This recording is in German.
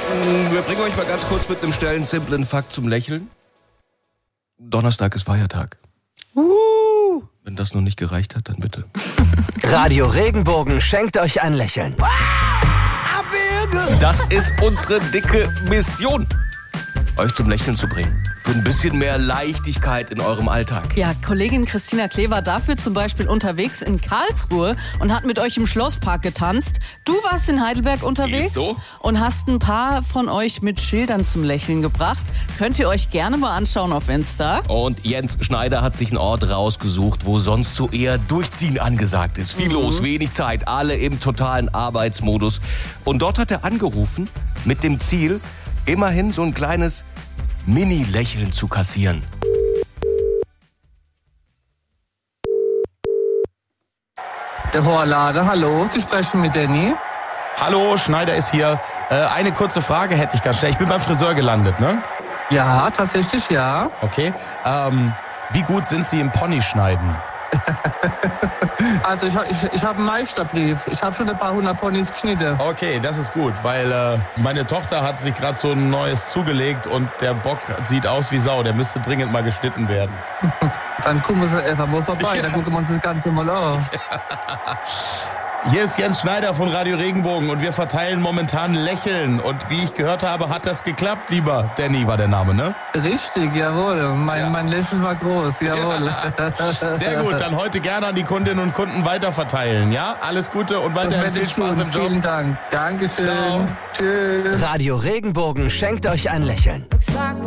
Wir bringen euch mal ganz kurz mit einem schnellen, simplen Fakt zum Lächeln. Donnerstag ist Feiertag. Wenn das noch nicht gereicht hat, dann bitte. Radio Regenbogen schenkt euch ein Lächeln. Das ist unsere dicke Mission, euch zum Lächeln zu bringen. Für ein bisschen mehr Leichtigkeit in eurem Alltag. Ja, Kollegin Christina Klee war dafür zum Beispiel unterwegs in Karlsruhe und hat mit euch im Schlosspark getanzt. Du warst in Heidelberg unterwegs so? Und hast ein paar von euch mit Schildern zum Lächeln gebracht. Könnt ihr euch gerne mal anschauen auf Insta. Und Jens Schneider hat sich einen Ort rausgesucht, wo sonst so eher Durchziehen angesagt ist. Viel los, wenig Zeit, alle im totalen Arbeitsmodus. Und dort hat er angerufen mit dem Ziel, immerhin so ein kleines Mini-Lächeln zu kassieren. Der Horlader, hallo, Sie sprechen mit Danny. Hallo, Schneider ist hier. Eine kurze Frage hätte ich ganz schnell. Ich bin beim Friseur gelandet, ne? Ja, tatsächlich ja. Okay. Wie gut sind Sie im Ponyschneiden? Also ich habe einen Meisterbrief. Ich habe schon ein paar hundert Ponys geschnitten. Okay, das ist gut, weil meine Tochter hat sich gerade so ein neues zugelegt und der Bock sieht aus wie Sau. Der müsste dringend mal geschnitten werden. Dann gucken Sie einfach mal vorbei, Ja. dann gucken wir uns das Ganze mal an. Hier ist Jens Schneider von Radio Regenbogen und wir verteilen momentan Lächeln. Und wie ich gehört habe, hat das geklappt, lieber Danny war der Name, ne? Richtig, jawohl. Mein Lächeln war groß, jawohl. Sehr gut, dann heute gerne an die Kundinnen und Kunden weiterverteilen, ja? Alles Gute und Das weiterhin werde viel ich Spaß tun. im Job. Vielen Dank. Dankeschön. Ciao. Tschüss. Radio Regenbogen schenkt euch ein Lächeln.